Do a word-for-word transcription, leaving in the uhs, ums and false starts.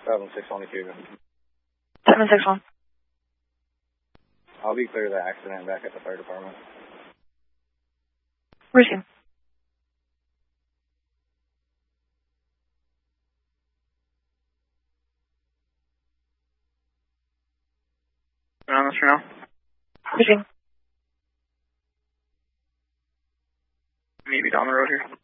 seven six one to Cuban. seven six one. I'll be clear of the accident back at the fire department. Routine. On this for now? Routine. Maybe down the road here.